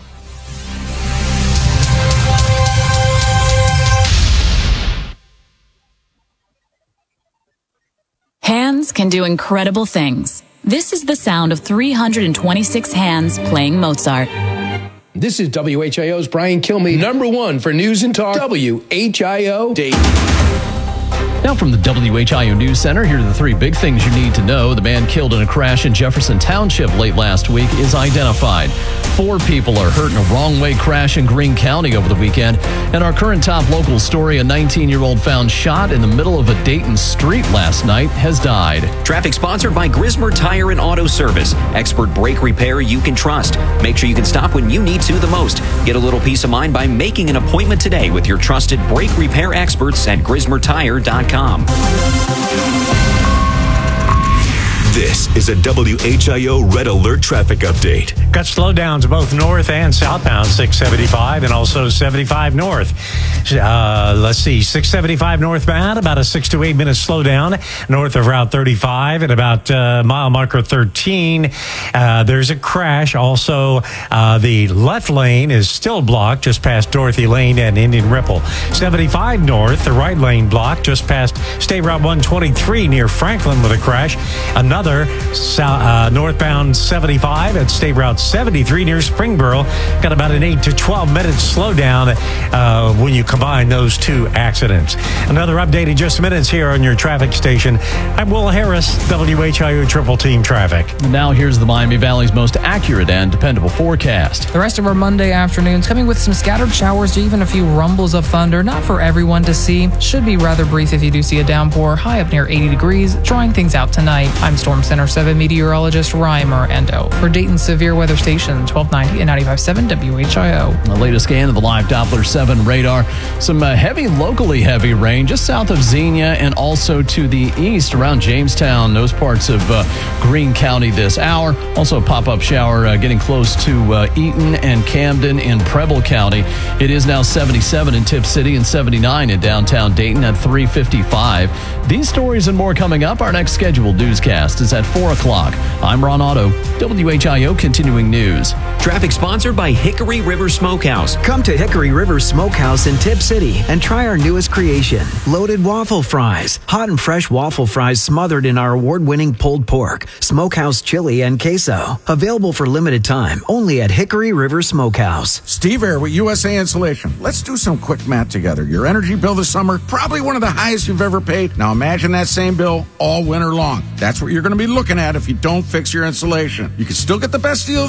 Hands can do incredible things. This is the sound of three hundred twenty-six hands playing Mozart. This is W H I O's Brian Kilmeade, number one for news and talk. W H I O Dayton. Now from the W H I O News Center, here are the three big things you need to know. The man killed in a crash in Jefferson Township late last week is identified. Four people are hurt in a wrong-way crash in Greene County over the weekend. And our current top local story, a nineteen-year-old found shot in the middle of a Dayton street last night has died. Traffic sponsored by Grismer Tire and Auto Service. Expert brake repair you can trust. Make sure you can stop when you need to the most. Get a little peace of mind by making an appointment today with your trusted brake repair experts at grismer tire dot com. This is a W H I O Red Alert traffic update. Got slowdowns both north and southbound, six seventy-five and also seventy-five north. Uh, let's see, six seventy-five northbound, about a six to eight minute slowdown north of Route thirty-five at about uh, mile marker thirteen. Uh, there's a crash. Also, uh, the left lane is still blocked just past Dorothy Lane and Indian Ripple. seventy-five north, the right lane blocked just past State Route one twenty-three near Franklin with a crash. Another uh, northbound seventy-five at State Route seventy-three near Springboro. Got about an eight to twelve minute slowdown uh, when you combine those two accidents. Another update in just minutes here on your traffic station. I'm Will Harris, W H I O Triple Team Traffic. Now here's the Miami Valley's most accurate and dependable forecast. The rest of our Monday afternoon's coming with some scattered showers to even a few rumbles of thunder. Not for everyone to see. Should be rather brief if you do see a downpour. High up near eighty degrees. Drying things out tonight. I'm Storm Center seven meteorologist Ryan Morando. For Dayton's Severe Weather Station, twelve ninety and ninety-five point seven W H I O. The latest scan of the live Doppler seven radar. Some uh, heavy, locally heavy rain just south of Xenia and also to the east around Jamestown, those parts of uh, Greene County this hour. Also a pop-up shower uh, getting close to uh, Eaton and Camden in Preble County. It is now seventy-seven in Tip City and seventy-nine in downtown Dayton at three fifty-five. These stories and more coming up. Our next scheduled newscast is at four o'clock. I'm Ron Otto, W H I O Continuing News. Traffic sponsored by Hickory River Smokehouse. Come to Hickory River Smokehouse in Tip City and try our newest creation, loaded waffle fries. Hot and fresh waffle fries smothered in our award-winning pulled pork, smokehouse chili, and queso. Available for limited time only at Hickory River Smokehouse. Steve Air with U S A Insulation. Let's do some quick math together. Your energy bill this summer, probably one of the highest you've ever paid. Now imagine that same bill all winter long. That's what you're going to be looking at if you don't fix your insulation. You can still get the best deal of the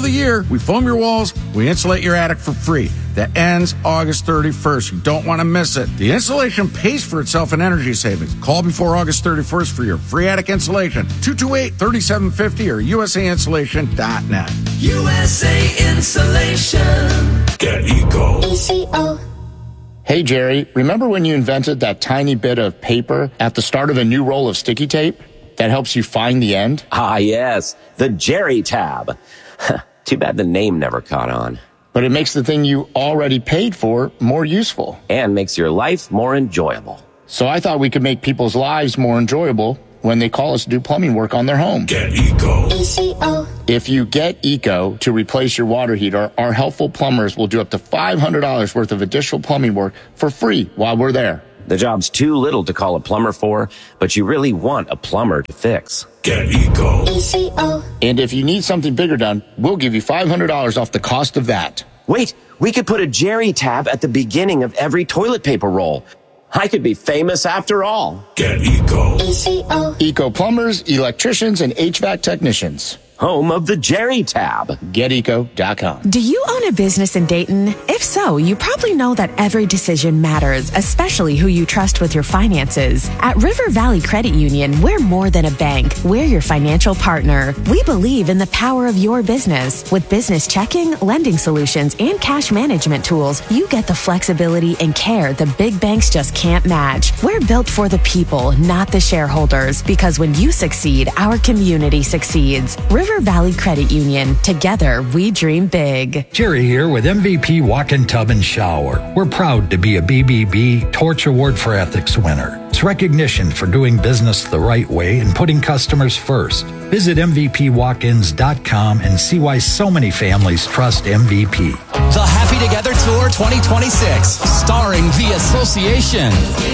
the year. We foam your walls, we insulate your attic for free. That ends August thirty-first. You don't want to miss it. The installation pays for itself in energy savings. Call before August thirty-first for your free attic installation. two two eight, three seven five zero or U S A insulation dot net. U S A Insulation. Get Eco. E C O. Hey, Jerry, remember when you invented that tiny bit of paper at the start of a new roll of sticky tape that helps you find the end? Ah, yes, the Jerry tab. Too bad the name never caught on. But it makes the thing you already paid for more useful. And makes your life more enjoyable. So I thought we could make people's lives more enjoyable when they call us to do plumbing work on their home. Get Eco. E C O. If you get Eco to replace your water heater, our helpful plumbers will do up to five hundred dollars worth of additional plumbing work for free while we're there. The job's too little to call a plumber for, but you really want a plumber to fix. Get Eco. E C O. And if you need something bigger done, we'll give you five hundred dollars off the cost of that. Wait, we could put a Jerry tab at the beginning of every toilet paper roll. I could be famous after all. Get Eco. E C O. Eco plumbers, electricians, and H V A C technicians. Home of the Jerry tab. Get eco dot com. Do you own a business in Dayton? If so, you probably know that every decision matters, especially who you trust with your finances. At River Valley Credit Union, we're more than a bank. We're your financial partner. We believe in the power of your business. With business checking, lending solutions, and cash management tools, you get the flexibility and care the big banks just can't match. We're built for the people, not the shareholders, because when you succeed, our community succeeds. River Valley Credit Union. Together, we dream big. Jerry here with M V P Walk-In Tub and Shower. We're proud to be a B B B Torch Award for Ethics winner. It's recognition for doing business the right way and putting customers first. Visit M V P walk ins dot com and see why so many families trust M V P. The Happy Together Tour twenty twenty-six, starring The Association,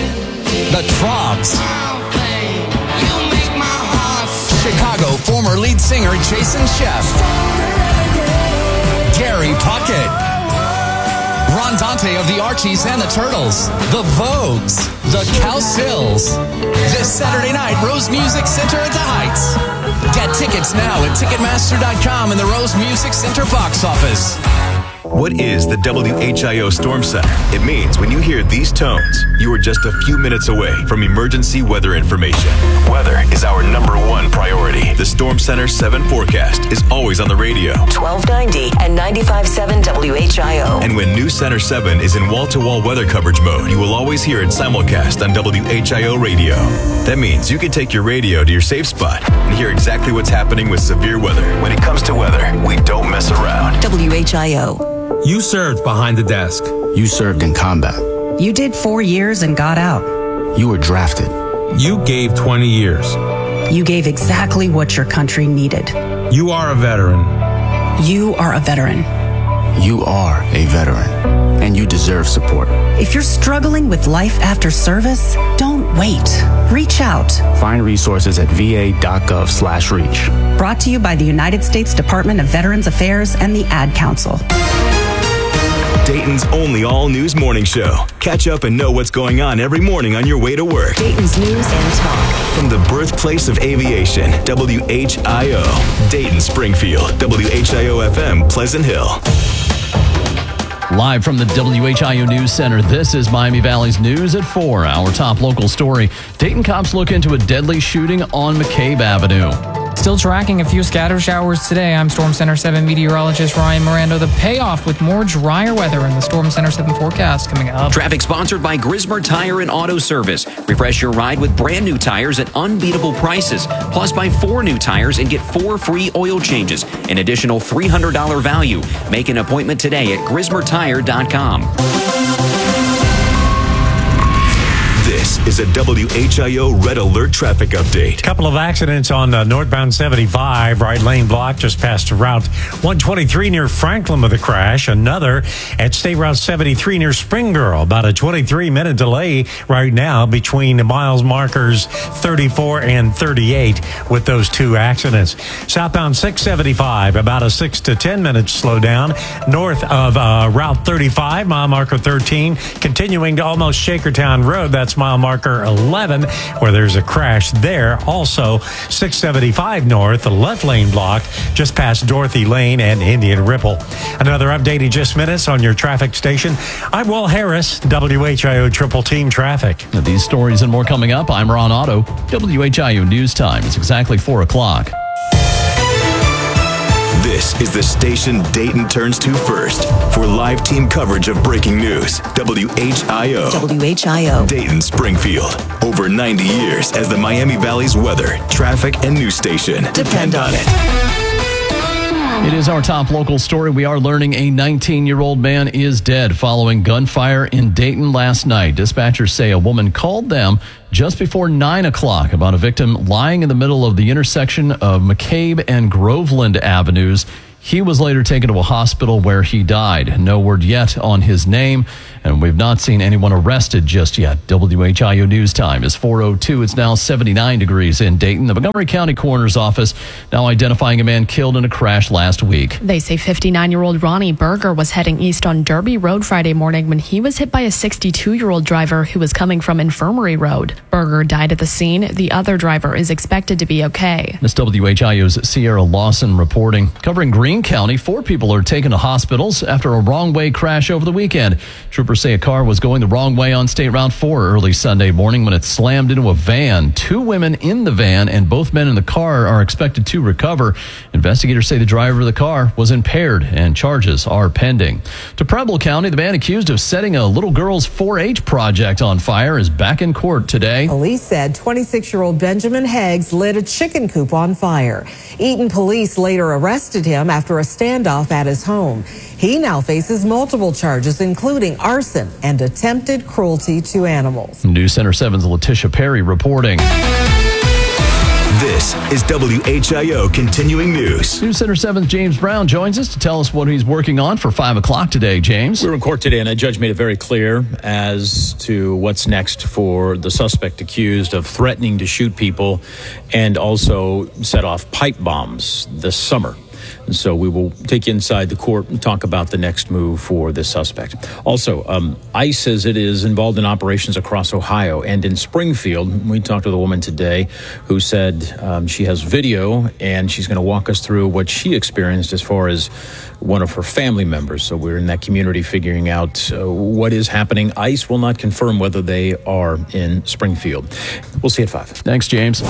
The Troggs, Chicago former lead singer Jason Sheff, Gary Puckett, Ron Dante of the Archies and the Turtles, the Vogues, the Cowsills. This Saturday night, Rose Music Center at the Heights. Get tickets now at Ticketmaster dot com and the Rose Music Center box office. What is the W H I O Storm Center? It means when you hear these tones, you are just a few minutes away from emergency weather information. Weather is our number one priority. The Storm Center seven forecast is always on the radio. twelve ninety and ninety-five point seven W H I O. And when New Center seven is in wall-to-wall weather coverage mode, you will always hear it simulcast on W H I O radio. That means you can take your radio to your safe spot and hear exactly what's happening with severe weather. When it comes to weather, we don't mess around. W H I O. You served behind the desk. You served in combat. You did four years and got out. You were drafted. You gave twenty years. You gave exactly what your country needed. You are a veteran. You are a veteran. You are a veteran, and you deserve support. If you're struggling with life after service, don't wait. Reach out. Find resources at V A dot gov slash reach. Brought to you by the United States Department of Veterans Affairs and the Ad Council. Dayton's only all-news morning show. Catch up and know what's going on every morning on your way to work. Dayton's news and talk. From the birthplace of aviation, W H I O. Dayton, Springfield. W H I O F M, Pleasant Hill. Live from the W H I O News Center, this is Miami Valley's News at four. Our top local story. Dayton cops look into a deadly shooting on McCabe Avenue. Still tracking a few scatter showers today. I'm Storm Center seven meteorologist Ryan Miranda. The payoff with more drier weather in the Storm Center seven forecast coming up. Traffic sponsored by Grismer Tire and Auto Service. Refresh your ride with brand new tires at unbeatable prices. Plus, buy four new tires and get four free oil changes. An additional three hundred dollars value. Make an appointment today at Grismer Tire dot com. This is a W H I O Red Alert traffic update. Couple of accidents on uh, northbound seventy-five, right lane block just past Route one twenty-three near Franklin with a crash. Another at State Route seventy-three near Spring Girl. About a twenty-three minute delay right now between miles markers thirty-four and thirty-eight with those two accidents. Southbound six seventy-five, about a six to ten minute slowdown. North of uh, Route thirty-five, mile marker thirteen, continuing to almost Shakertown Road. That's mile marker eleven, where there's a crash there. Also, six seventy-five north, the left lane blocked just past Dorothy Lane and Indian Ripple. Another update in just minutes on your traffic station. I'm Will Harris, W H I O Triple Team Traffic. These stories and more coming up. I'm Ron Otto. W H I O News Time. It's exactly four o'clock. This is the station Dayton turns to first for live team coverage of breaking news. W H I O. W H I O. Dayton, Springfield. Over ninety years as the Miami Valley's weather, traffic, and news station. Depend on it. It is our top local story. We are learning a nineteen-year-old man is dead following gunfire in Dayton last night. Dispatchers say a woman called them just before nine o'clock about a victim lying in the middle of the intersection of McCabe and Groveland Avenues. He was later taken to a hospital where he died. No word yet on his name, and we've not seen anyone arrested just yet. W H I O News Time is four oh two. It's now seventy-nine degrees in Dayton. The Montgomery County Coroner's Office now identifying a man killed in a crash last week. They say fifty-nine-year-old Ronnie Berger was heading east on Derby Road Friday morning when he was hit by a sixty-two-year-old driver who was coming from Infirmary Road. Berger died at the scene. The other driver is expected to be okay. This W H I O's Sierra Lawson reporting. Covering Green County, four people are taken to hospitals after a wrong-way crash over the weekend. Troopers say a car was going the wrong way on State Route four early Sunday morning when it slammed into a van. Two women in the van and both men in the car are expected to recover. Investigators say the driver of the car was impaired and charges are pending. To Preble County, the man accused of setting a little girl's four H project on fire is back in court today. Police said twenty-six-year-old Benjamin Heggs lit a chicken coop on fire. Eaton police later arrested him after a standoff at his home. He now faces multiple charges, including arson and attempted cruelty to animals. News Center seven's Letitia Perry reporting. This is W H I O Continuing News. News Center seven's James Brown joins us to tell us what he's working on for five o'clock today, James. We were in court today, and a judge made it very clear as to what's next for the suspect accused of threatening to shoot people and also set off pipe bombs this summer. And so we will take you inside the court and talk about the next move for this suspect. Also, um, ICE says it is involved in operations across Ohio and in Springfield. We talked to the woman today who said um, she has video and she's going to walk us through what she experienced as far as one of her family members. So we're in that community figuring out uh, what is happening. ICE will not confirm whether they are in Springfield. We'll see you at five. Thanks, James.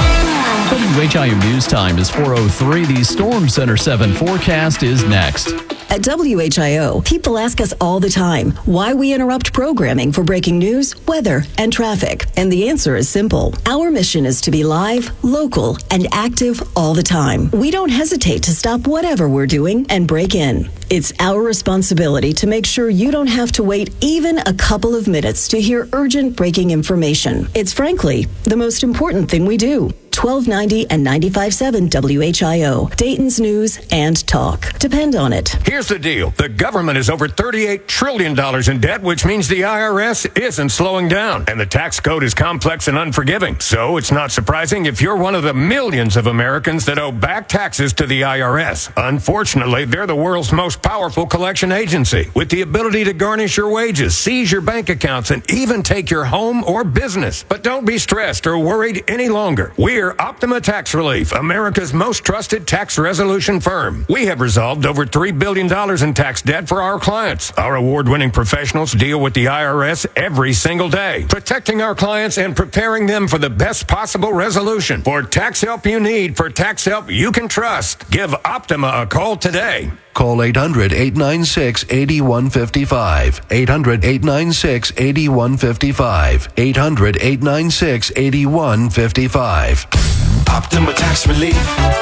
W H I O News Time is four oh three. The Storm Center seven forecast is next. At W H I O, people ask us all the time why we interrupt programming for breaking news, weather, and traffic. And the answer is simple. Our mission is to be live, local, and active all the time. We don't hesitate to stop whatever we're doing and break in. It's our responsibility to make sure you don't have to wait even a couple of minutes to hear urgent breaking information. It's frankly the most important thing we do. twelve ninety and ninety-five point seven W H I O, Dayton's News and Talk. Depend on it. Here's the deal. The government is over thirty-eight trillion dollars in debt, which means the I R S isn't slowing down. And the tax code is complex and unforgiving. So it's not surprising if you're one of the millions of Americans that owe back taxes to the I R S. Unfortunately, they're the world's most powerful collection agency with the ability to garnish your wages, seize your bank accounts, and even take your home or business. But don't be stressed or worried any longer. We're Optima Tax Relief, America's most trusted tax resolution firm. We have resolved over three billion dollars in tax debt for our clients. Our award-winning professionals deal with the I R S every single day, protecting our clients and preparing them for the best possible resolution. For tax help you need, for tax help you can trust, give Optima a call today. Call eight hundred, eight nine six, eight one five five. eight hundred, eight nine six, eight one five five. eight hundred, eight nine six, eight one five five. Optima Tax Relief.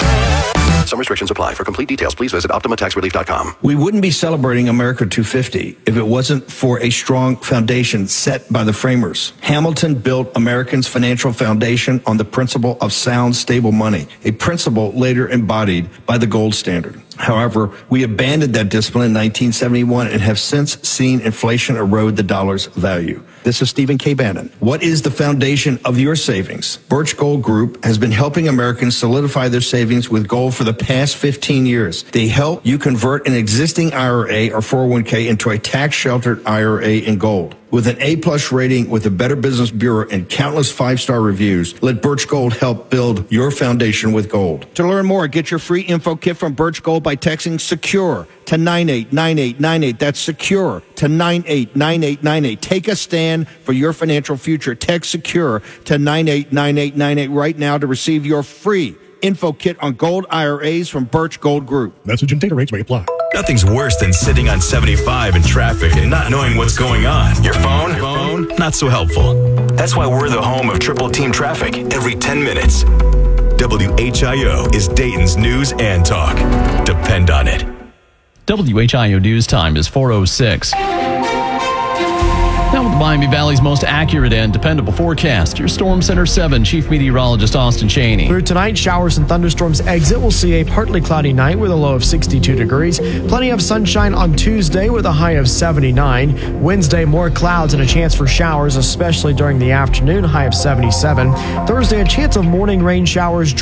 Some restrictions apply. For complete details, please visit optima tax relief dot com. We wouldn't be celebrating America two fifty if it wasn't for a strong foundation set by the framers. Hamilton built Americans' financial foundation on the principle of sound, stable money, a principle later embodied by the gold standard. However, we abandoned that discipline in nineteen seventy-one and have since seen inflation erode the dollar's value. This is Stephen K. Bannon. What is the foundation of your savings? Birch Gold Group has been helping Americans solidify their savings with gold for the past fifteen years. They help you convert an existing I R A or four oh one k into a tax-sheltered I R A in gold. With an A-plus rating with the Better Business Bureau and countless five-star reviews, let Birch Gold help build your foundation with gold. To learn more, get your free info kit from Birch Gold by texting SECURE to nine eight nine eight nine eight. That's SECURE to nine eight nine eight nine eight. Take a stand for your financial future. Text SECURE to nine eight nine eight nine eight right now to receive your free info kit on gold I R As from Birch Gold Group. Message and data rates may apply. Nothing's worse than sitting on seventy-five in traffic and not knowing what's going on. Your phone? Phone? Not so helpful. That's why we're the home of Triple Team Traffic every ten minutes. W H I O is Dayton's news and talk. Depend on it. W H I O news time is four oh six. Now with the Miami Valley's most accurate and dependable forecast, your Storm Center seven Chief Meteorologist Austin Cheney. Through tonight, showers and thunderstorms exit. We'll see a partly cloudy night with a low of sixty-two degrees. Plenty of sunshine on Tuesday with a high of seventy-nine. Wednesday, more clouds and a chance for showers, especially during the afternoon, high of seventy-seven. Thursday, a chance of morning rain showers.